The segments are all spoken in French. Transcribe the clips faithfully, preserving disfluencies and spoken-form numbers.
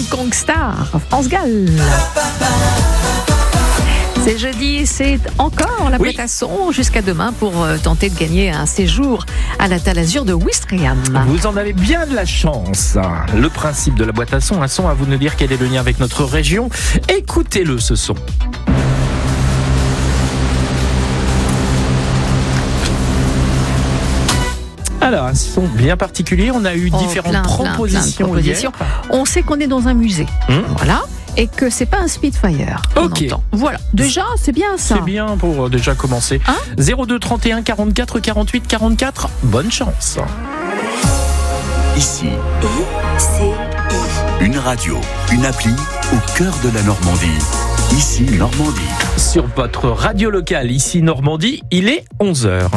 Hong Kong Star, France Gall. C'est jeudi, c'est encore la boîte Oui. à son jusqu'à demain pour euh, tenter de gagner un séjour à la Talazur de Ouistreham. Vous en avez bien de la chance. Le principe de la boîte à son, un son à vous de nous dire quel est le lien avec notre région. Écoutez-le, ce son. Alors, un son bien particulier. On a eu Oh, différentes plein, plein, propositions, plein de propositions. hier. On sait qu'on est dans un musée, Hum. voilà, et que c'est pas un Spitfire. qu'on Ok. entend. Voilà, déjà c'est bien ça. C'est bien pour euh, déjà commencer. Hein zéro deux trente et un quarante-quatre quarante-huit quarante-quatre. Bonne chance. Ici, I C I. une radio, une appli au cœur de la Normandie. Ici, Normandie. Sur votre radio locale, ici Normandie, il est onze heures.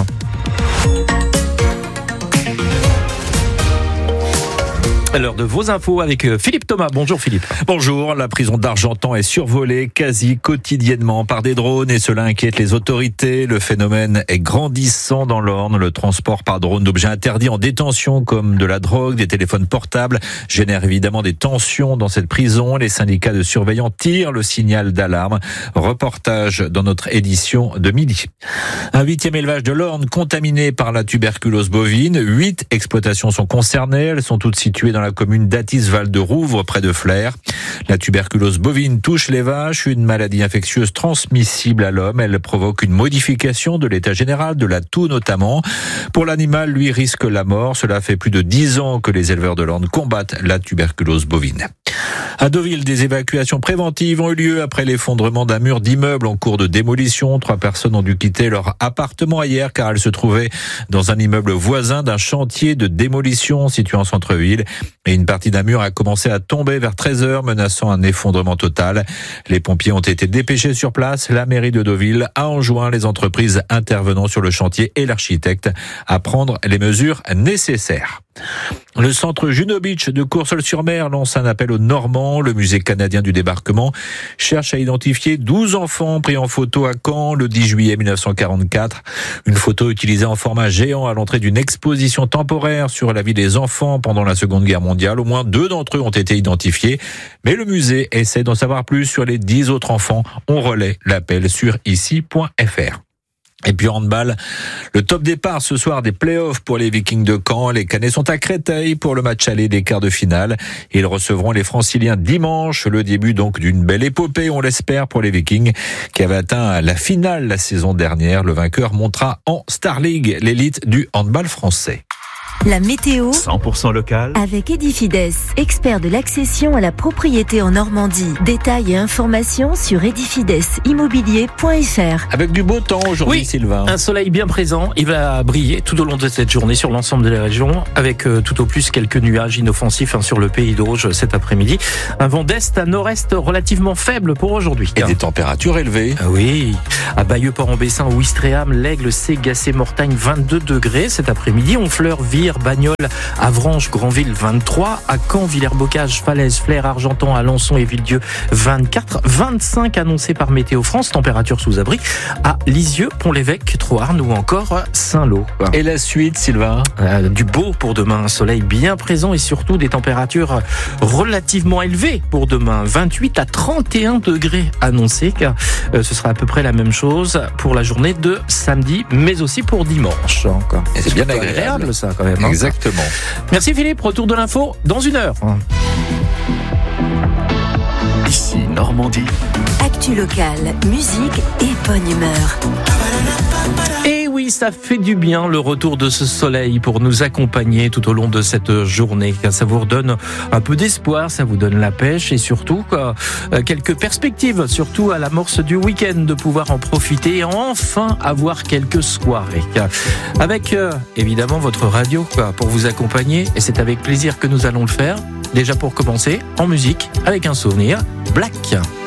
À l'heure de vos infos avec Philippe Thomas. Bonjour Philippe. Bonjour, la prison d'Argentan est survolée quasi quotidiennement par des drones et cela inquiète les autorités. Le phénomène est grandissant dans l'Orne. Le transport par drone d'objets interdits en détention comme de la drogue, des téléphones portables génère évidemment des tensions dans cette prison. Les syndicats de surveillants tirent le signal d'alarme. Reportage dans notre édition de midi. Un huitième élevage de l'Orne contaminé par la tuberculose bovine. Huit exploitations sont concernées. Elles sont toutes situées dans la commune d'Athis-Val-de-Rouvre, près de Flers. La tuberculose bovine touche les vaches, une maladie infectieuse transmissible à l'homme. Elle provoque une modification de l'état général de la toux notamment. Pour l'animal, lui, risque la mort. Cela fait plus de dix ans que les éleveurs de l'Orne combattent la tuberculose bovine. À Deauville, des évacuations préventives ont eu lieu après l'effondrement d'un mur d'immeuble en cours de démolition. Trois personnes ont dû quitter leur appartement hier car elles se trouvaient dans un immeuble voisin d'un chantier de démolition situé en centre-ville. Et une partie d'un mur a commencé à tomber vers treize heures, menaçant un effondrement total. Les pompiers ont été dépêchés sur place. La mairie de Deauville a enjoint les entreprises intervenant sur le chantier et l'architecte à prendre les mesures nécessaires. Le centre Juno Beach de Courseulles-sur-Mer lance un appel aux Normands. Le musée canadien du débarquement cherche à identifier douze enfants pris en photo à Caen le dix juillet mille neuf cent quarante-quatre. Une photo utilisée en format géant à l'entrée d'une exposition temporaire sur la vie des enfants pendant la Seconde Guerre mondiale. Au moins deux d'entre eux ont été identifiés. Mais le musée essaie d'en savoir plus sur les dix autres enfants. On relaie l'appel sur ici point f r. Et puis handball, le top départ ce soir des playoffs pour les Vikings de Caen. Les Canets sont à Créteil pour le match aller des quarts de finale. Ils recevront les Franciliens dimanche. Le début donc d'une belle épopée, on l'espère, pour les Vikings qui avaient atteint la finale la saison dernière. Le vainqueur montera en Star League, l'élite du handball français. La météo cent pour cent local. avec Edifides, expert de l'accession à la propriété en Normandie. Détails et informations sur edifides immobilier point f r. Avec du beau temps aujourd'hui, Oui, Sylvain. un soleil bien présent. Il va briller tout au long de cette journée sur l'ensemble de la région, avec euh, tout au plus quelques nuages inoffensifs hein, sur le pays d'Auge cet après-midi. Un vent d'est à nord-est relativement faible pour aujourd'hui. Et des températures élevées. Ah oui, à Bayeux, Port-en-Bessin, Ouistreham, l'Aigle, Ségacé, Mortagne, vingt-deux degrés cet après-midi. Honfleur, Vire, Bagnoles, Avranches, Granville, vingt-trois. À Caen, Villers-Bocage, Falaise, Flers, Argentan, Alençon et Villedieu, vingt-quatre. vingt-cinq annoncés par Météo France. Température sous abri à Lisieux, Pont-l'Évêque, Troarn ou encore Saint-Lô. Et la suite, Sylvain? Euh, du beau pour demain, un soleil bien présent et surtout des températures relativement élevées pour demain. vingt-huit à trente et un degrés annoncés, car euh, ce sera à peu près la même chose pour la journée de samedi, mais aussi pour dimanche. Encore. Et c'est bien plutôt agréable. ça quand même. hein. Exactement. Merci Philippe, retour de l'info dans une heure. Ici, Normandie. Actu locale, musique et bonne humeur. Et oui, ça fait du bien le retour de ce soleil pour nous accompagner tout au long de cette journée. Ça vous redonne un peu d'espoir, ça vous donne la pêche et surtout quoi, quelques perspectives, surtout à l'amorce du week-end, de pouvoir en profiter et enfin avoir quelques soirées. Avec euh, évidemment votre radio quoi, pour vous accompagner, et c'est avec plaisir que nous allons le faire. Déjà pour commencer, en musique, avec un souvenir, Black.